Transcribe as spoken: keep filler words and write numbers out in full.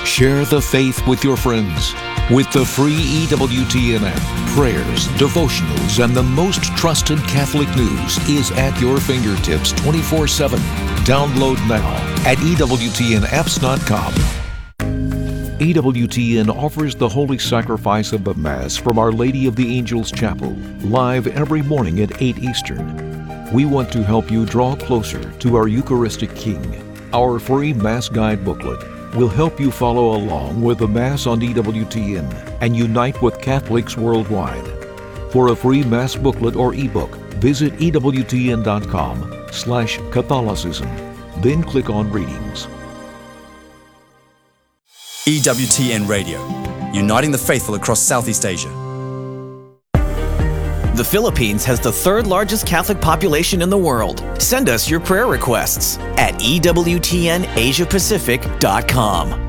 Share the faith with your friends. With the free E W T N app, prayers, devotionals, and the most trusted Catholic news is at your fingertips twenty-four seven. Download now at E W T N apps dot com. E W T N offers the Holy Sacrifice of the Mass from Our Lady of the Angels Chapel, live every morning at eight Eastern. We want to help you draw closer to our Eucharistic King. Our free Mass Guide booklet will help you follow along with the Mass on E W T N and unite with Catholics worldwide. For a free Mass booklet or ebook, visit ewtn.com slash Catholicism. Then click on Readings. E W T N Radio, uniting the faithful across Southeast Asia. The Philippines has the third largest Catholic population in the world. Send us your prayer requests at E W T N Asia Pacific dot com.